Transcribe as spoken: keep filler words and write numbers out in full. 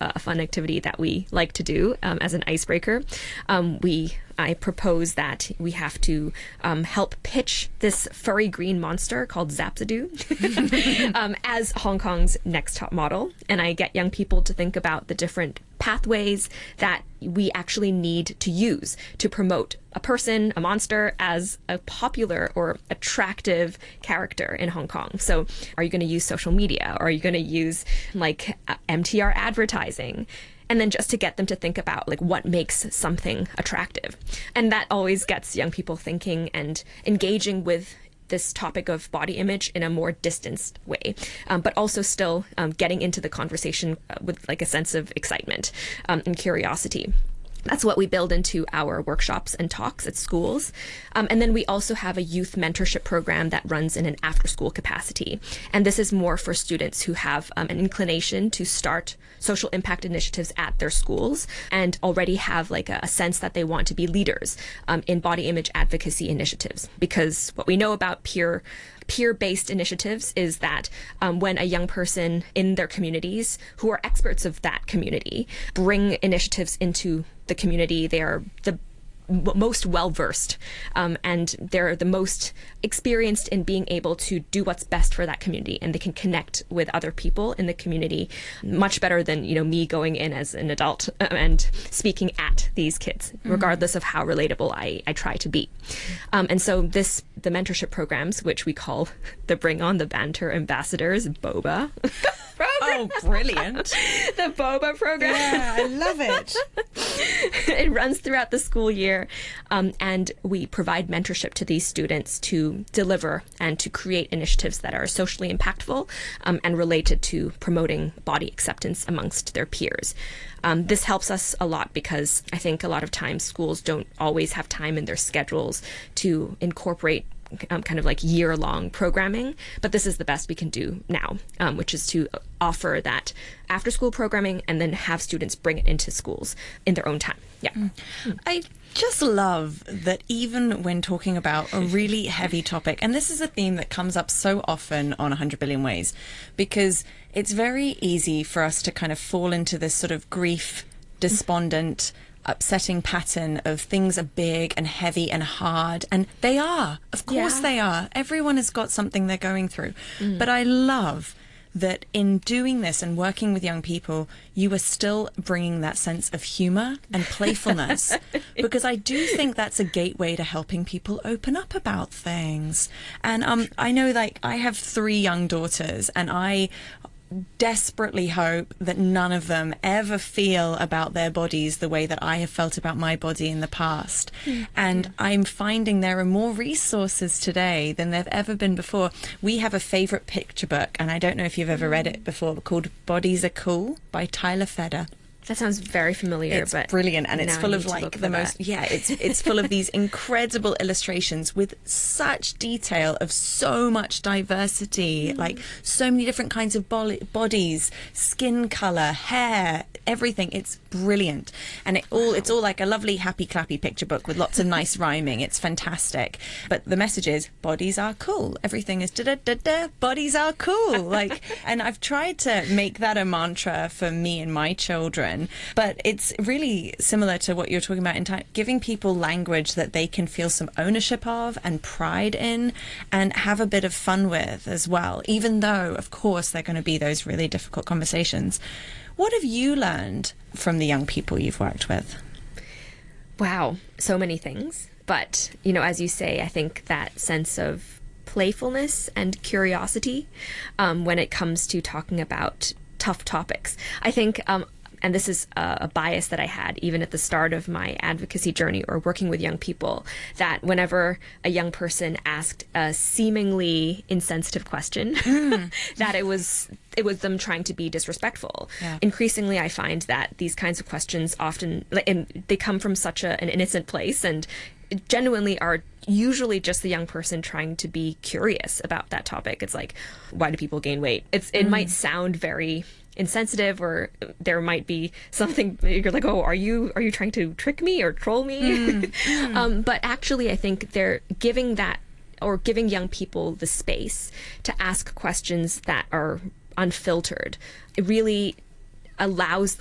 a fun activity that we like to do um, as an icebreaker. Um, we I propose that we have to um, help pitch this furry green monster called Zapsodoo um, as Hong Kong's next top model. And I get young people to think about the different pathways that we actually need to use to promote a person, a monster, as a popular or attractive character in Hong Kong. So are you going to use social media? Or are you going to use like M T R advertising? And then just to get them to think about like what makes something attractive. And that always gets young people thinking and engaging with this topic of body image in a more distanced way, um, but also still um, getting into the conversation with like a sense of excitement um, and curiosity. That's what we build into our workshops and talks at schools. Um, and then we also have a youth mentorship program that runs in an after-school capacity. And this is more for students who have um, an inclination to start social impact initiatives at their schools and already have like a, a sense that they want to be leaders um, in body image advocacy initiatives. Because what we know about peer peer-based initiatives is that um, when a young person in their communities who are experts of that community bring initiatives into the community, they are the most well-versed um, and they're the most experienced in being able to do what's best for that community, and they can connect with other people in the community much better than, you know, me going in as an adult and speaking at these kids, regardless mm-hmm. of how relatable I, I try to be. Um, and so this, the mentorship programs, which we call the Bring On the Banter Ambassadors, BOBA. Oh, brilliant. The BOBA program. Yeah, I love it. It runs throughout the school year, um, and we provide mentorship to these students to deliver and to create initiatives that are socially impactful um, and related to promoting body acceptance amongst their peers. Um, this helps us a lot because I think a lot of times schools don't always have time in their schedules to incorporate Um, kind of like year-long programming, but this is the best we can do now, um, which is to offer that after-school programming and then have students bring it into schools in their own time. Yeah. Mm. I just love that even when talking about a really heavy topic, and this is a theme that comes up so often on one hundred billion Ways, because it's very easy for us to kind of fall into this sort of grief, despondent, upsetting pattern of things are big and heavy and hard, and they are, of course yeah. they are. Everyone has got something they're going through. Mm. But I love that in doing this and working with young people, you are still bringing that sense of humor and playfulness, because I do think that's a gateway to helping people open up about things. And um, I know, like, I have three young daughters, and I desperately hope that none of them ever feel about their bodies the way that I have felt about my body in the past. Mm. And yeah. I'm finding there are more resources today than there've ever been before. We have a favorite picture book, and I don't know if you've ever read it before, called Bodies Are Cool by Tyler Feder. That sounds very familiar. It's but brilliant, and it's full of like the most that. yeah it's it's full of these incredible illustrations with such detail of so much diversity, mm. like so many different kinds of bo- bodies, skin color, hair, everything. It's brilliant, and it all wow. it's all like a lovely happy clappy picture book with lots of nice rhyming. It's fantastic, but the message is bodies are cool. Everything is da da da da. Bodies are cool. Like, and I've tried to make that a mantra for me and my children. But it's really similar to what you're talking about in time, giving people language that they can feel some ownership of and pride in and have a bit of fun with as well, even though, of course, they're going to be those really difficult conversations. What have you learned from the young people you've worked with? Wow, so many things. But, you know, as you say, I think that sense of playfulness and curiosity um, when it comes to talking about tough topics. I think um, and this is a, a bias that I had even at the start of my advocacy journey or working with young people, that whenever a young person asked a seemingly insensitive question, mm. that it was it was them trying to be disrespectful. Yeah. Increasingly, I find that these kinds of questions often, and they come from such a, an innocent place and genuinely are usually just the young person trying to be curious about that topic. It's like, why do people gain weight? It's It mm. might sound very insensitive, or there might be something you're like, oh, are you are you trying to trick me or troll me? Mm. Mm. um, but actually, I think they're giving that, or giving young people the space to ask questions that are unfiltered. It really allows